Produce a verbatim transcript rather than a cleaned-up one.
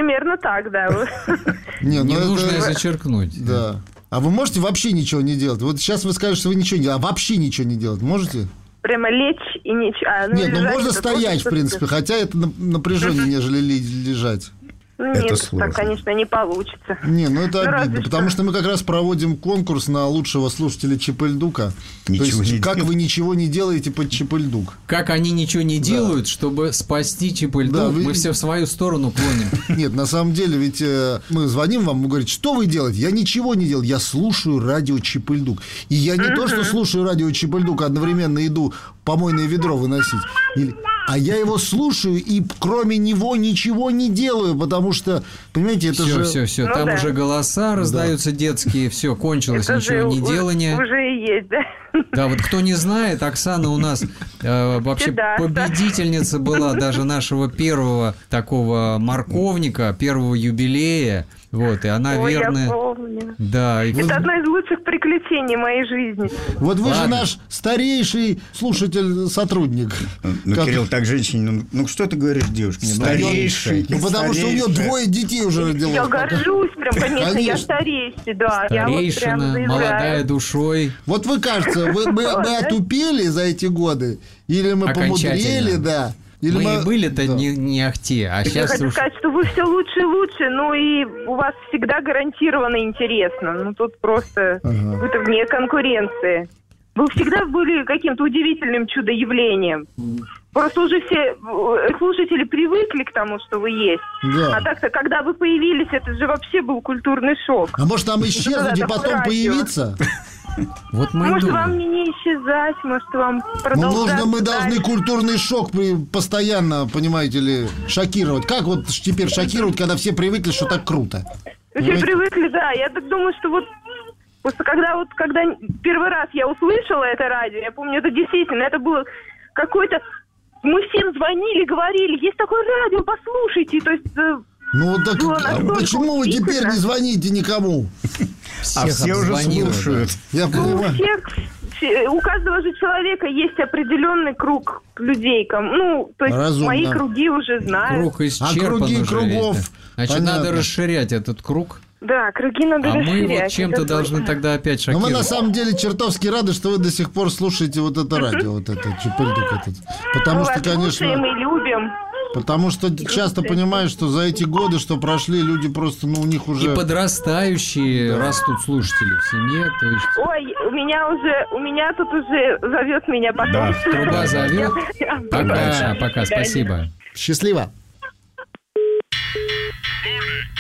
примерно так, да. Не, Не ну нужно это- зачеркнуть. Да. А вы можете вообще ничего не делать? Вот сейчас вы скажете, что вы ничего не делаете, а вообще ничего не делать можете? Прямо лечь и ничего. А, Нет, ну лежать можно это стоять, в просто- принципе, хотя это нап- напряженнее, нежели ли- лежать. Ну, Это нет, сложно. так, конечно, не получится. Не, ну это Ну, разве обидно, что. потому что мы как раз проводим конкурс на лучшего слушателя Чепельдука. Ничего То есть, не как делать. вы ничего не делаете под Чепельдук? Как они ничего не делают, чтобы спасти Чипельдук, Да, вы- мы все в свою сторону клоним. Нет, на самом деле, ведь э, мы звоним вам, мы говорим, что вы делаете? Я ничего не делаю, я слушаю радио Чепельдук. И я не то, что слушаю радио Чепельдук, а одновременно иду помойное ведро выносить. Или- А я его слушаю и кроме него ничего не делаю, потому что, понимаете, это Все, же... все, все. Ну Там да. уже голоса раздаются детские, все, кончилось Это ничего же не у- делание. Уже и есть, да? Да, вот кто не знает, Оксана у нас э, вообще Да, победительница была даже нашего первого такого морковника, первого юбилея. Вот, и она Ой, я верная. помню. Да, и Это одно из лучших приключений моей жизни. Вот вы же Ладно. наш старейший слушатель-сотрудник. Ну, Как- Кирилл, так женщине, ну, ну что ты говоришь, девушка? Не, ну, Старейший. Ну, потому что у нее старейшая. двое детей уже родилось. Я горжусь прям, конечно, я Конечно. старейший, да. Я вот прям старейшина, заявляю. молодая душой. Вот вы, кажется, вы, мы, мы отупели за эти годы, или мы Окончательно. помудрели, да. Или Мы и были-то да. не, не ахти, а Я сейчас хочу уж... сказать, что вы все лучше и лучше, ну и у вас всегда гарантированно интересно. Ну тут просто Ага. вы-то вне конкуренции. Вы всегда были каким-то удивительным чудо-явлением. Просто уже все э, слушатели привыкли к тому, что вы есть. Да. А так-то, когда вы появились, это же вообще был культурный шок. А может нам исчезнуть и Да, потом радио. появиться? Вот мы и Может, вам думаем. не, не исчезать, может, вам Ну, продолжать. нужно, мы должны дальше. культурный шок при- постоянно, понимаете ли, шокировать. Как вот теперь шокировать, когда все привыкли, что так круто? Все Понимаете? привыкли, да. Я так думаю, что вот просто когда вот когда первый раз я услышала это радио, я помню, это действительно, это было какое-то... Мы всем звонили, говорили, есть такое радио, послушайте. То есть... э, Ну, вот так, Было а настолько почему вы теперь удивительно. не звоните никому? А Всех все уже обзвонила, слушают. Я У понимаю. всех, все- у каждого же человека есть определенный круг людей. ком- Ну, то есть Разумно. мои круги уже да. знают. Круг исчерпан А круги уже кругов, весь, да. Значит, понятно. надо расширять этот круг. Да, круги надо А мы расширять. вот чем-то это должны точно. тогда опять Но мы шокировать. на самом деле чертовски рады, что вы до сих пор слушаете вот это радио, вот это Чепельдук этот. Потому Мы что, вас слушаем конечно, и любим. потому что часто понимаешь, что за эти годы, что прошли, люди просто, ну, у них И уже... подрастающие растут слушатели в семье, то есть Ой, у меня уже, у меня тут уже зовет меня потом. Да. труба зовет. Пока, До пока, свидания. спасибо. Счастливо!